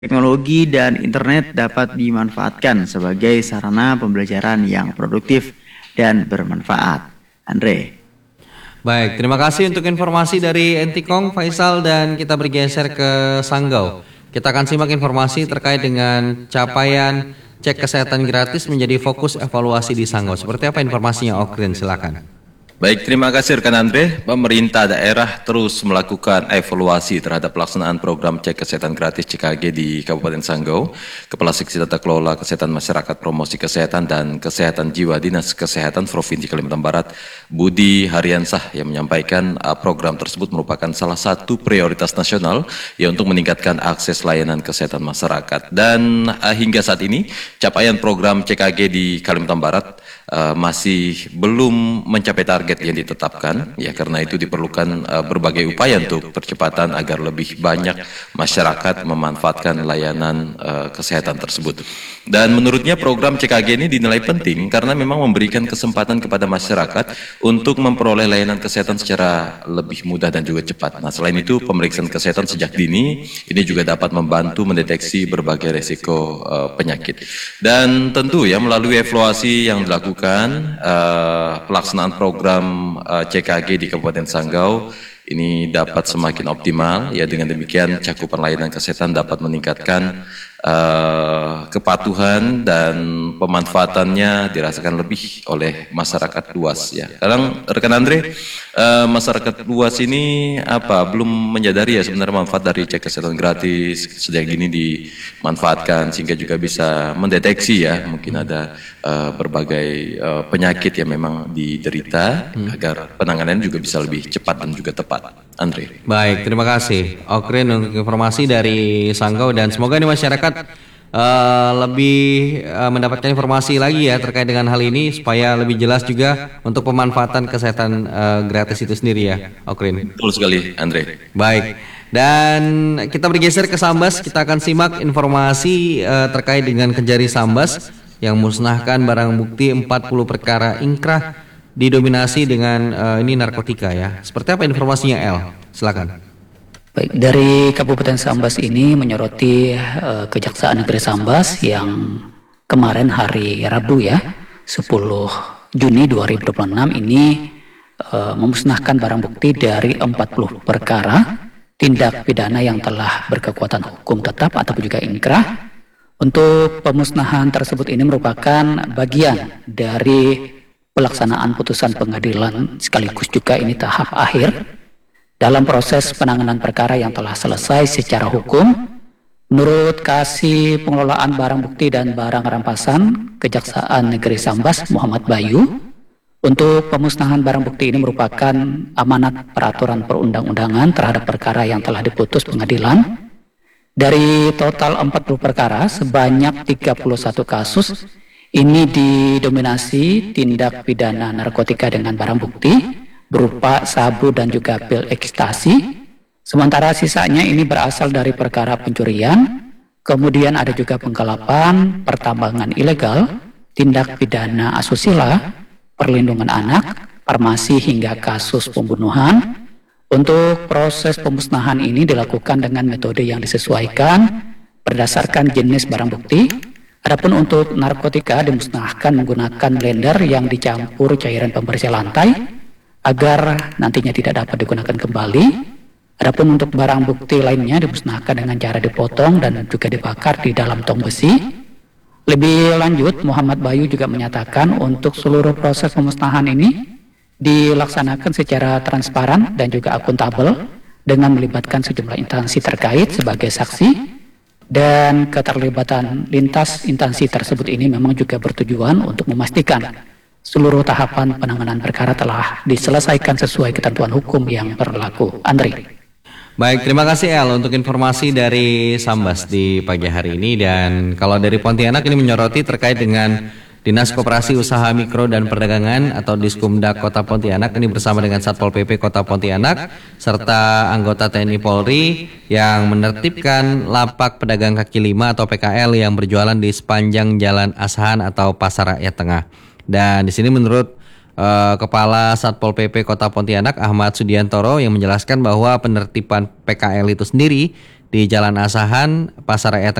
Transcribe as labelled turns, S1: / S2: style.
S1: Teknologi dan internet dapat dimanfaatkan sebagai sarana pembelajaran yang produktif dan bermanfaat. Andre.
S2: Baik, terima kasih untuk informasi dari Entikong, Faisal, dan kita bergeser ke Sanggau. Kita akan simak informasi terkait dengan capaian cek kesehatan gratis menjadi fokus evaluasi di Sanggau. Seperti apa informasinya, Okrin? Silakan.
S3: Baik, terima kasih rekan Andre. Pemerintah daerah terus melakukan evaluasi terhadap pelaksanaan program cek kesehatan gratis CKG di Kabupaten Sanggau. Kepala Seksi Tata Kelola Kesehatan Masyarakat Promosi Kesehatan dan Kesehatan Jiwa Dinas Kesehatan Provinsi Kalimantan Barat, Budi Haryansah, yang menyampaikan program tersebut merupakan salah satu prioritas nasional ya untuk meningkatkan akses layanan kesehatan masyarakat. Dan hingga saat ini capaian program CKG di Kalimantan Barat masih belum mencapai target yang ditetapkan, ya karena itu diperlukan berbagai upaya untuk percepatan agar lebih banyak masyarakat memanfaatkan layanan kesehatan tersebut. Dan menurutnya program CKG ini dinilai penting karena memang memberikan kesempatan kepada masyarakat untuk memperoleh layanan kesehatan secara lebih mudah dan juga cepat. Nah, selain itu pemeriksaan kesehatan sejak dini ini juga dapat membantu mendeteksi berbagai resiko penyakit. Dan tentu ya melalui evaluasi yang dilakukan pelaksanaan program CKG di Kabupaten Sanggau ini dapat semakin optimal ya, dengan demikian cakupan layanan kesehatan dapat meningkatkan kepatuhan dan pemanfaatannya dirasakan lebih oleh masyarakat luas ya. Kadang rekan Andre, masyarakat luas ini belum menyadari ya sebenarnya manfaat dari cek kesehatan gratis sejak dini dimanfaatkan sehingga juga bisa mendeteksi ya mungkin ada berbagai penyakit yang memang diderita agar penanganannya juga bisa lebih cepat dan juga tepat. Andre.
S2: Baik, terima kasih Okrin untuk informasi dari Sanggau, dan semoga ini masyarakat lebih mendapatkan informasi lagi ya terkait dengan hal ini supaya lebih jelas juga untuk pemanfaatan kesehatan gratis itu sendiri ya, Okrin.
S3: Betul sekali, Andre.
S2: Baik. Dan kita bergeser ke Sambas, kita akan simak informasi terkait dengan Kejari Sambas yang musnahkan barang bukti 40 perkara ingkrah didominasi dengan ini narkotika ya. Seperti apa informasinya, El? Silakan.
S4: Baik, dari Kabupaten Sambas ini menyoroti Kejaksaan Negeri Sambas yang kemarin hari Rabu ya, 10 Juni 2026 ini memusnahkan barang bukti dari 40 perkara tindak pidana yang telah berkekuatan hukum tetap ataupun juga ingkrah. Untuk pemusnahan tersebut ini merupakan bagian dari pelaksanaan putusan pengadilan sekaligus juga ini tahap akhir dalam proses penanganan perkara yang telah selesai secara hukum. Menurut Kasih Pengelolaan Barang Bukti dan Barang Rampasan Kejaksaan Negeri Sambas Muhammad Bayu, untuk pemusnahan barang bukti ini merupakan amanat peraturan perundang-undangan terhadap perkara yang telah diputus pengadilan. Dari total 40 perkara, sebanyak 31 kasus ini didominasi tindak pidana narkotika dengan barang bukti berupa sabu dan juga pil ekstasi. Sementara sisanya ini berasal dari perkara pencurian, kemudian ada juga penggelapan, pertambangan ilegal, tindak pidana asusila, perlindungan anak, farmasi hingga kasus pembunuhan. Untuk proses pemusnahan ini dilakukan dengan metode yang disesuaikan berdasarkan jenis barang bukti. Adapun untuk narkotika dimusnahkan menggunakan blender yang dicampur cairan pembersih lantai agar nantinya tidak dapat digunakan kembali. Adapun untuk barang bukti lainnya dimusnahkan dengan cara dipotong dan juga dibakar di dalam tong besi. Lebih lanjut, Muhammad Bayu juga menyatakan untuk seluruh proses pemusnahan ini dilaksanakan secara transparan dan juga akuntabel dengan melibatkan sejumlah instansi terkait sebagai saksi. Dan keterlibatan lintas instansi tersebut ini memang juga bertujuan untuk memastikan seluruh tahapan penanganan perkara telah diselesaikan sesuai ketentuan hukum yang berlaku. Andre.
S2: Baik, terima kasih El untuk informasi dari Sambas di pagi hari ini. Dan kalau dari Pontianak ini menyoroti terkait dengan Dinas Koperasi Usaha Mikro dan Perdagangan atau Diskumdak Kota Pontianak ini bersama dengan Satpol PP Kota Pontianak serta anggota TNI Polri yang menertibkan lapak pedagang kaki lima atau PKL yang berjualan di sepanjang Jalan Asahan atau Pasar Rakyat Tengah. Dan di sini menurut Kepala Satpol PP Kota Pontianak Ahmad Sudiantoro yang menjelaskan bahwa penertiban PKL itu sendiri di Jalan Asahan, Pasar Raya